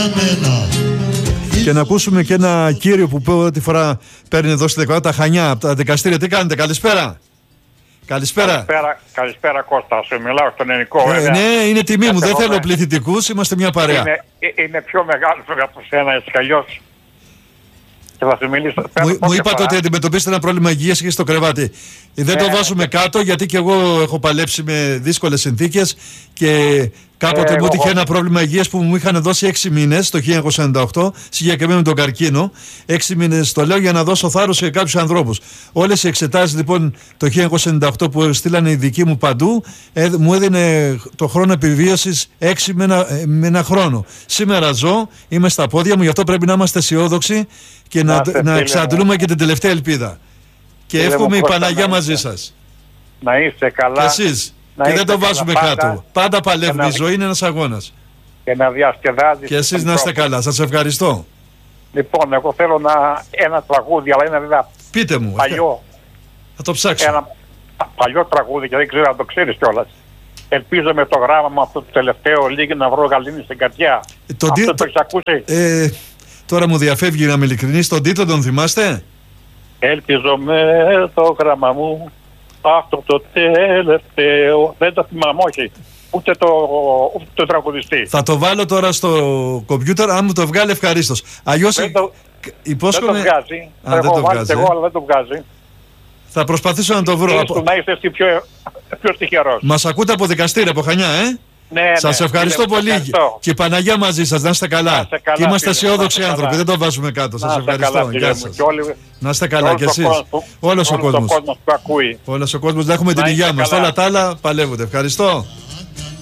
Και να ακούσουμε και ένα κύριο που πρώτη φορά παίρνει εδώ στη Λεκβαδά τα Χανιά από τα δικαστήρια. Τι κάνετε, καλησπέρα. Καλησπέρα. Καλησπέρα Κώστα, σου μιλάω στον ελληνικό. Ναι, είναι τιμή μου, δεν θέλω πληθυντικούς, είμαστε μια παρέα. Είναι πιο μεγάλο από σένα, έτσι κι αλλιώς. Και θα σου μιλήσω. Μου είπατε ότι αντιμετωπίσετε ένα πρόβλημα υγείας και στο κρεβάτι. Δεν το βάζουμε κάτω, γιατί και εγώ έχω παλέψει με δύσκολες συνθήκες και κάποτε μου είχε ένα πρόβλημα υγείας που μου είχαν δώσει 6 μήνες το 1998, συγκεκριμένα με τον καρκίνο. 6 μήνες το λέω για να δώσω θάρρος σε κάποιους ανθρώπους. Όλες οι εξετάσεις λοιπόν το 1998 που στείλανε οι δικοί μου παντού, μου έδινε το χρόνο επιβίωσης 6 με ένα χρόνο. Σήμερα ζω, είμαι στα πόδια μου, γι' αυτό πρέπει να είμαστε αισιόδοξοι και να εξαντλούμε και την τελευταία ελπίδα. Και εύχομαι η Παναγιά μαζί σας. Να είστε καλά. Και εσείς. Και δεν το βάζουμε κάτω. Πάντα παλεύουμε. Η ζωή είναι ένας αγώνας. Και να διασκεδάζεις. Και εσείς να είστε καλά. Σας ευχαριστώ. Λοιπόν, εγώ θέλω ένα τραγούδι, αλλά είναι βέβαια πείτε μου. Παλιό. Θα το ψάξω. Ένα παλιό τραγούδι και δεν ξέρω αν το ξέρεις κιόλας. Ελπίζω με το γράμμα μου αυτό το τελευταίο λίγη να βρω γαλήνη στην καρδιά. Αυτό το έχεις ακούσει? Τώρα μου διαφεύγει να είμαι ειλικρινής. Τον τίτλο τον θυμάστε? Ελπίζω με το γράμμα μου αυτό το τελευταίο. Δεν το θυμάμαι, όχι. Ούτε το τραγουδιστή. Θα το βάλω τώρα στο κομπιούτερ. Αν μου το βγάλει, ευχαρίστως. Αλλιώς υπόσχομαι. Δεν το βγάζει. Δεν το βγάζει. Εγώ, αλλά δεν το βγάζει. Θα προσπαθήσω να το βρω. Να είστε εσύ πιο τυχερός. Μας ακούτε από δικαστήρια, από Χανιά, Ναι, σας ευχαριστώ πολύ. Ευχαριστώ. Και η Παναγιά μαζί σας, να είστε καλά. Και είμαστε αισιόδοξοι άνθρωποι, δεν το βάζουμε κάτω. Σας ευχαριστώ. Γεια σας. Να είστε καλά κι εσείς. Όλος ο κόσμος. Όλος ο κόσμος. Να έχουμε την υγεία μας. Όλα τα άλλα παλεύονται. Ευχαριστώ.